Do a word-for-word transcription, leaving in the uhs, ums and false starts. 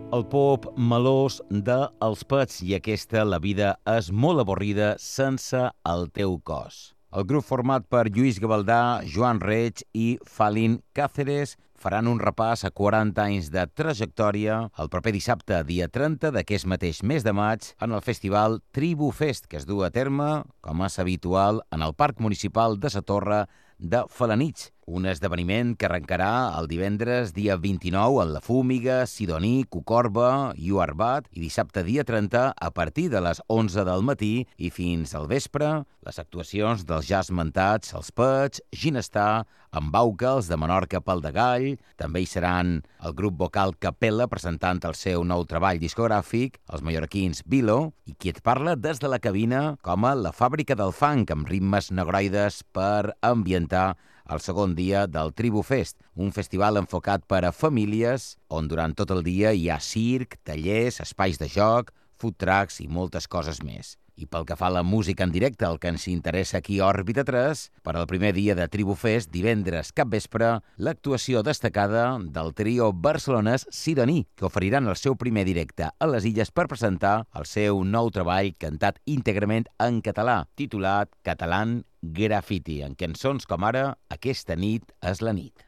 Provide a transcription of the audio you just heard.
El pop melós de Els Pets i aquesta La vida és molt avorrida sense el teu cos. El grup format per Lluís Gavaldà, Joan Reig i Falín Cáceres faran un repàs a quaranta anys de trajectòria el proper dissabte, dia trenta d'aquest mateix mes de maig, en el festival Tribu Fest, que es du a terme, com és habitual, en el Parc Municipal de Sa Torre de Felanitx, un esdeveniment que arrencarà el divendres dia vint-i-nou en La Fúmiga, Sidoní, Cucorba i Uarbat i dissabte dia trenta a partir de les onze del matí i fins al vespre les actuacions dels ja esmentats Els Pets, Ginestar, amb Baucals de Menorca Pal de Gall, també hi seran el grup vocal Capella presentant el seu nou treball discogràfic, els mallorquins Vilo, i qui et parla des de la cabina com a La Fàbrica del Funk, amb ritmes negroides per ambientar el segon dia del Tribu Fest, un festival enfocat per a famílies on durant tot el dia hi ha circ, tallers, espais de joc, food trucks i moltes coses més. I pel que fa a la música en directe, el que ens interessa aquí a Òrbita tres, per al primer dia de Tribu Fest, divendres capvespre, l'actuació destacada del trio barcelonès Sidoní, que oferiran el seu primer directe a les Illes per presentar el seu nou treball cantat íntegrament en català, titulat Catalán Graffiti, en cançons com ara Aquesta nit és la nit.